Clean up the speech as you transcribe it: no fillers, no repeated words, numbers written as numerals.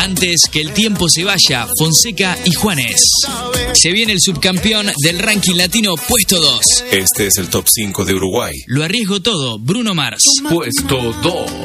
Antes que el tiempo se vaya, Fonseca y Juanes. Se viene el subcampeón del ranking latino, puesto 2. Este es el top 5 de Uruguay. Lo arriesgo todo, Bruno Mars. Puesto 2.